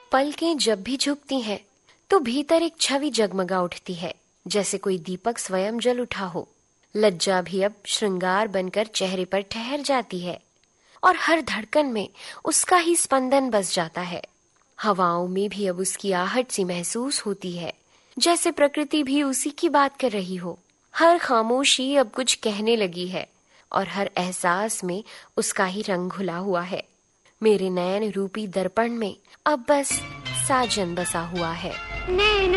पलकें जब भी झुकती हैं तो भीतर एक छवि जगमगा उठती है, जैसे कोई दीपक स्वयं जल उठा हो। लज्जा भी अब श्रृंगार बनकर चेहरे पर ठहर जाती है और हर धड़कन में उसका ही स्पंदन बस जाता है। हवाओं में भी अब उसकी आहट सी महसूस होती है, जैसे प्रकृति भी उसी की बात कर रही हो। हर खामोशी अब कुछ कहने लगी है और हर एहसास में उसका ही रंग घुला हुआ है। मेरे नयन रूपी दर्पण में अब बस साजन बसा हुआ है।